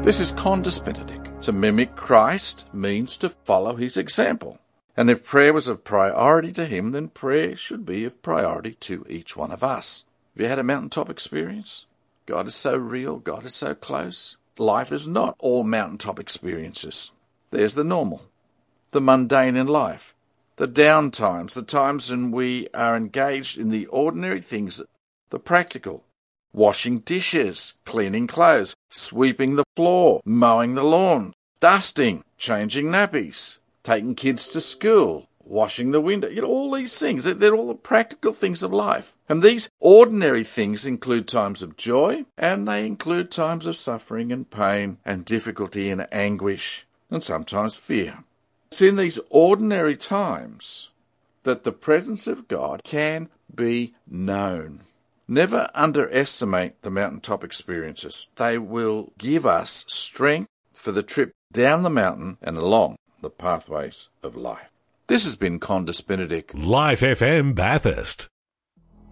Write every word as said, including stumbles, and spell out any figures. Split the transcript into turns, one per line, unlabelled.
This is Condas Benedict. To mimic Christ means to follow his example. And if prayer was of priority to him, then prayer should be of priority to each one of us. Have you had a mountaintop experience? God is so real. God is so close. Life is not all mountaintop experiences. There's the normal, the mundane in life, the down times, the times when we are engaged in the ordinary things, the practical, washing dishes, cleaning clothes, sweeping the floor, mowing the lawn, dusting, changing nappies, taking kids to school, washing the window, you know, all these things. They're all the practical things of life. And these ordinary things include times of joy, and they include times of suffering and pain and difficulty and anguish, and sometimes fear. It's in these ordinary times that the presence of God can be known. Never underestimate the mountaintop experiences. They will give us strength for the trip down the mountain and along the pathways of life. This has been Condas Benedict.
Life F M Bathurst.